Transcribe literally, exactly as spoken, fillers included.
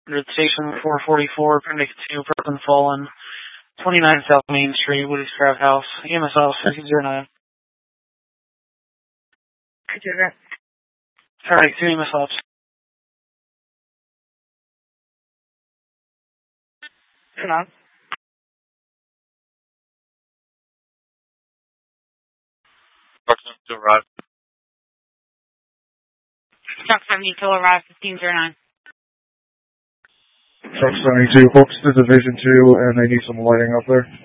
Under station four forty-four, Appendix two, person fallen, twenty-nine South Main Street, Woody's Craft House, E M S officer six zero nine. Consider. Alright, two E M S officer. Turn on. Truck seventy-two arrive. Truck seventy-two arrive, fifteen zero nine. Truck seventy-two, focus to Division two, and they need some lighting up there.